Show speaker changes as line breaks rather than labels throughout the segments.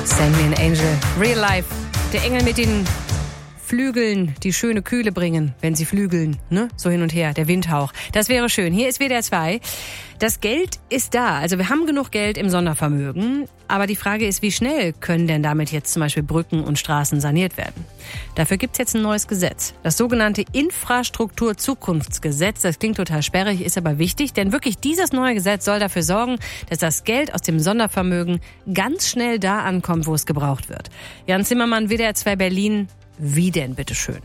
Send me an angel, real life. Der Engel mit den Flügeln, die schöne Kühle bringen, wenn sie flügeln, ne? So hin und her, der Windhauch. Das wäre schön. Hier ist WDR 2. Das Geld ist da. Also wir haben genug Geld im Sondervermögen. Aber die Frage ist, wie schnell können denn damit jetzt zum Beispiel Brücken und Straßen saniert werden? Dafür gibt's jetzt ein neues Gesetz. Das sogenannte Infrastrukturzukunftsgesetz. Das klingt total sperrig, ist aber wichtig. Denn wirklich dieses neue Gesetz soll dafür sorgen, dass das Geld aus dem Sondervermögen ganz schnell da ankommt, wo es gebraucht wird. Jan Zimmermann, WDR 2 Berlin. Wie denn, bitteschön?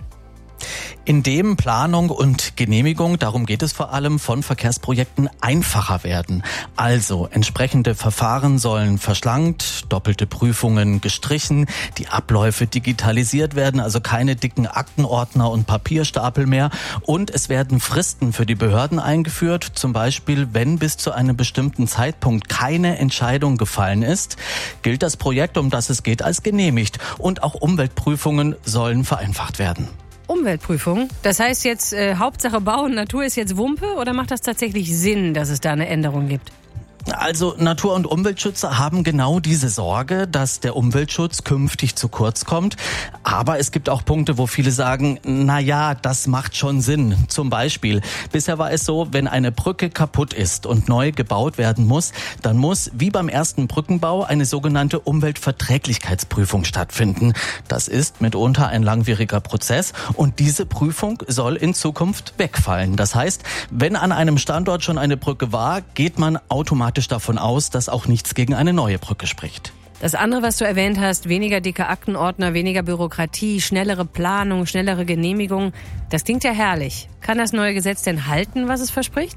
Indem Planung und Genehmigung, darum geht es vor allem, von Verkehrsprojekten einfacher werden. Also entsprechende Verfahren sollen verschlankt, doppelte Prüfungen gestrichen, die Abläufe digitalisiert werden, also keine dicken Aktenordner und Papierstapel mehr. Und es werden Fristen für die Behörden eingeführt, zum Beispiel, wenn bis zu einem bestimmten Zeitpunkt keine Entscheidung gefallen ist, gilt das Projekt, um das es geht, als genehmigt. Und auch Umweltprüfungen sollen vereinfacht werden.
Umweltprüfung? Das heißt jetzt Hauptsache bauen, Natur ist jetzt Wumpe, oder macht das tatsächlich Sinn, dass es da eine Änderung gibt?
Also Natur- und Umweltschützer haben genau diese Sorge, dass der Umweltschutz künftig zu kurz kommt. Aber es gibt auch Punkte, wo viele sagen, na ja, das macht schon Sinn. Zum Beispiel, bisher war es so, wenn eine Brücke kaputt ist und neu gebaut werden muss, dann muss, wie beim ersten Brückenbau, eine sogenannte Umweltverträglichkeitsprüfung stattfinden. Das ist mitunter ein langwieriger Prozess und diese Prüfung soll in Zukunft wegfallen. Das heißt, wenn an einem Standort schon eine Brücke war, geht man automatisch davon aus, dass auch nichts gegen eine neue Brücke spricht.
Das andere, was du erwähnt hast, weniger dicke Aktenordner, weniger Bürokratie, schnellere Planung, schnellere Genehmigung, das klingt ja herrlich. Kann das neue Gesetz denn halten, was es verspricht?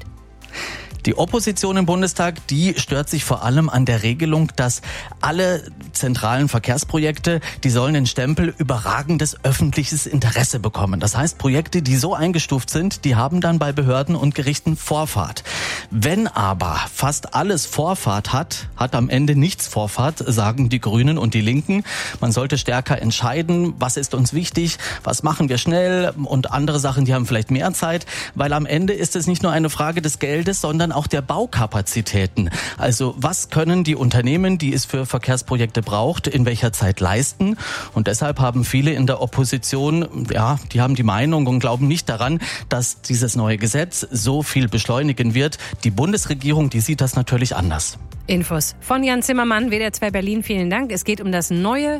Die Opposition im Bundestag, die stört sich vor allem an der Regelung, dass alle zentralen Verkehrsprojekte, die sollen den Stempel überragendes öffentliches Interesse bekommen. Das heißt, Projekte, die so eingestuft sind, die haben dann bei Behörden und Gerichten Vorfahrt. Wenn aber fast alles Vorfahrt hat am Ende nichts Vorfahrt, sagen die Grünen und die Linken. Man sollte stärker entscheiden, was ist uns wichtig, was machen wir schnell und andere Sachen, die haben vielleicht mehr Zeit, weil am Ende ist es nicht nur eine Frage des Geldes, sondern auch der Baukapazitäten. Also was können die Unternehmen, die es für Verkehrsprojekte braucht, in welcher Zeit leisten? Und deshalb haben viele in der Opposition, ja, die haben die Meinung und glauben nicht daran, dass dieses neue Gesetz so viel beschleunigen wird. Die Bundesregierung, die sieht das natürlich anders.
Infos von Jan Zimmermann, WDR 2 Berlin. Vielen Dank. Es geht um das neue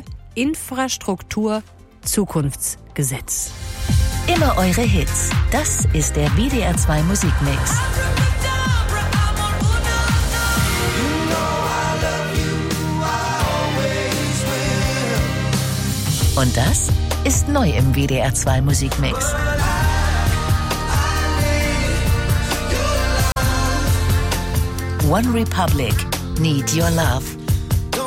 Infrastrukturzukunftsgesetz.
Immer eure Hits. Das ist der WDR 2 Musikmix. Und das ist neu im WDR 2 Musikmix. One Republic, Need Your Love.